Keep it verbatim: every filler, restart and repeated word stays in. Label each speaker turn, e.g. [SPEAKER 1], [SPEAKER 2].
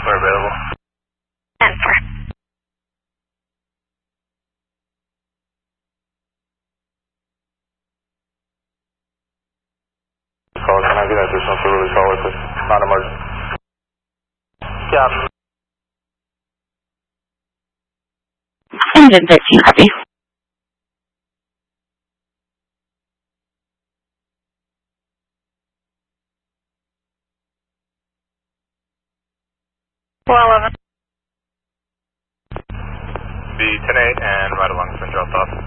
[SPEAKER 1] four available.
[SPEAKER 2] ten four.
[SPEAKER 1] Call, can I get additional for release call with this? Non-emergent. Yeah.
[SPEAKER 2] Engine thirteen, copy. four eleven.
[SPEAKER 1] The ten eight and right along has been dropped off.